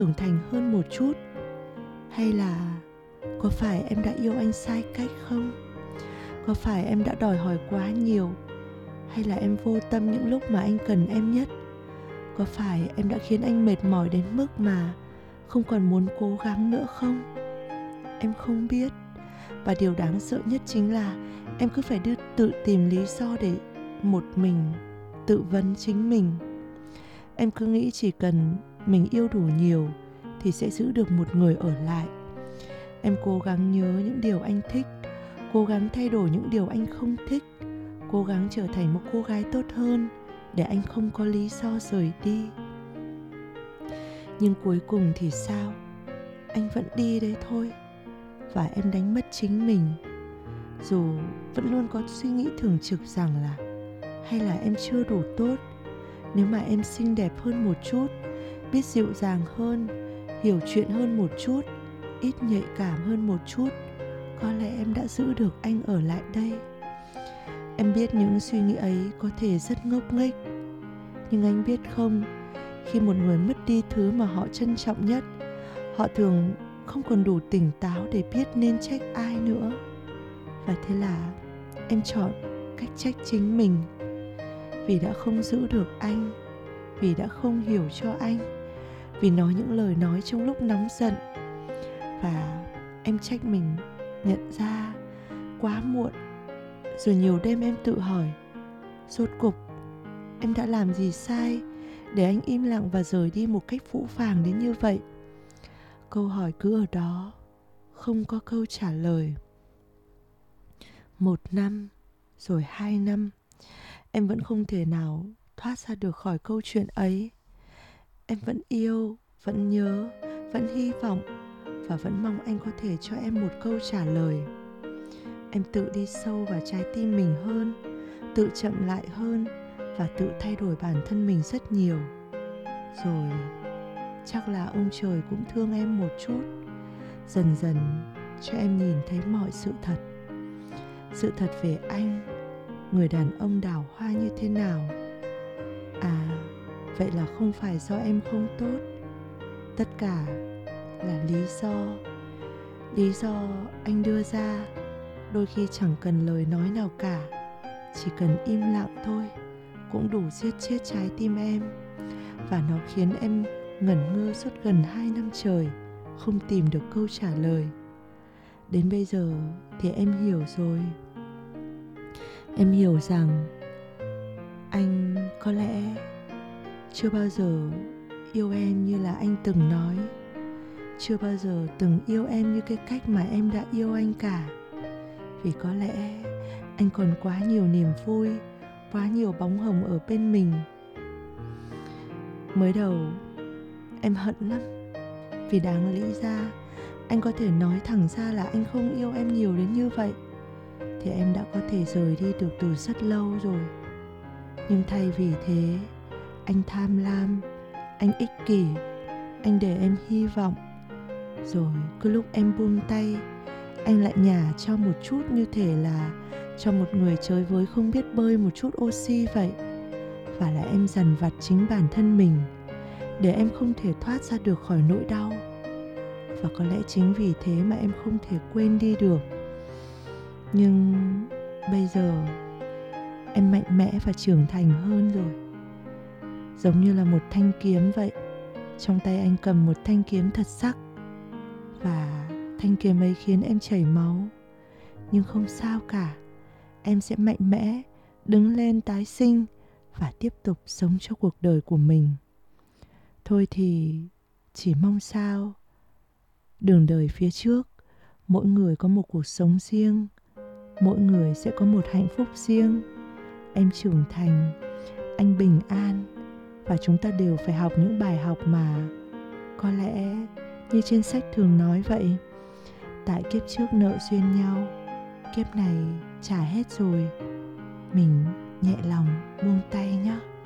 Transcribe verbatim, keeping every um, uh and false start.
trưởng thành hơn một chút? Hay là có phải em đã yêu anh sai cách không? Có phải em đã đòi hỏi quá nhiều? Hay là em vô tâm những lúc mà anh cần em nhất? Có phải em đã khiến anh mệt mỏi đến mức mà không còn muốn cố gắng nữa không? Em không biết. Và điều đáng sợ nhất chính là em cứ phải đưa tự tìm lý do để một mình tự vấn chính mình. Em cứ nghĩ chỉ cần mình yêu đủ nhiều thì sẽ giữ được một người ở lại. Em cố gắng nhớ những điều anh thích, cố gắng thay đổi những điều anh không thích, cố gắng trở thành một cô gái tốt hơn để anh không có lý do rời đi. Nhưng cuối cùng thì sao? Anh vẫn đi đấy thôi. Và em đánh mất chính mình. Dù vẫn luôn có suy nghĩ thường trực rằng là hay là em chưa đủ tốt. Nếu mà em xinh đẹp hơn một chút, biết dịu dàng hơn, hiểu chuyện hơn một chút, ít nhạy cảm hơn một chút, có lẽ em đã giữ được anh ở lại đây. Em biết những suy nghĩ ấy có thể rất ngốc nghếch. Nhưng anh biết không, khi một người mất đi thứ mà họ trân trọng nhất, họ thường không còn đủ tỉnh táo để biết nên trách ai nữa. Và thế là em chọn cách trách chính mình. Vì đã không giữ được anh, vì đã không hiểu cho anh, vì nói những lời nói trong lúc nóng giận. Và em trách mình nhận ra quá muộn. Rồi nhiều đêm em tự hỏi, rốt cục em đã làm gì sai để anh im lặng và rời đi một cách phũ phàng đến như vậy? Câu hỏi cứ ở đó, không có câu trả lời. Một năm, rồi hai năm, em vẫn không thể nào thoát ra được khỏi câu chuyện ấy. Em vẫn yêu, vẫn nhớ, vẫn hy vọng và vẫn mong anh có thể cho em một câu trả lời. Em tự đi sâu vào trái tim mình hơn, tự chậm lại hơn và tự thay đổi bản thân mình rất nhiều. Rồi chắc là ông trời cũng thương em một chút, dần dần cho em nhìn thấy mọi sự thật. Sự thật về anh, người đàn ông đào hoa như thế nào. À, vậy là không phải do em không tốt. Tất cả là lý do. Lý do anh đưa ra đôi khi chẳng cần lời nói nào cả, chỉ cần im lặng thôi cũng đủ giết chết trái tim em. Và nó khiến em ngẩn ngơ suốt gần hai năm trời, không tìm được câu trả lời. Đến bây giờ thì em hiểu rồi. Em hiểu rằng anh có lẽ chưa bao giờ yêu em như là anh từng nói, chưa bao giờ từng yêu em như cái cách mà em đã yêu anh cả. Vì có lẽ anh còn quá nhiều niềm vui, quá nhiều bóng hồng ở bên mình. Mới đầu em hận lắm, vì đáng lý ra anh có thể nói thẳng ra là anh không yêu em nhiều đến như vậy, thì em đã có thể rời đi được từ rất lâu rồi. Nhưng thay vì thế, anh tham lam, anh ích kỷ, anh để em hy vọng. Rồi cứ lúc em buông tay, anh lại nhả cho một chút như thể là cho một người chơi với không biết bơi một chút oxy vậy. Và lại em dằn vặt chính bản thân mình để em không thể thoát ra được khỏi nỗi đau. Và có lẽ chính vì thế mà em không thể quên đi được. Nhưng bây giờ em mạnh mẽ và trưởng thành hơn rồi. Giống như là một thanh kiếm vậy. Trong tay anh cầm một thanh kiếm thật sắc. Và thanh kiếm ấy khiến em chảy máu. Nhưng không sao cả. Em sẽ mạnh mẽ đứng lên tái sinh và tiếp tục sống cho cuộc đời của mình. Thôi thì chỉ mong sao đường đời phía trước, mỗi người có một cuộc sống riêng, mỗi người sẽ có một hạnh phúc riêng. Em trưởng thành, anh bình an, và chúng ta đều phải học những bài học mà có lẽ như trên sách thường nói vậy. Tại kiếp trước nợ duyên nhau, kiếp này trả hết rồi, mình nhẹ lòng buông tay nhé.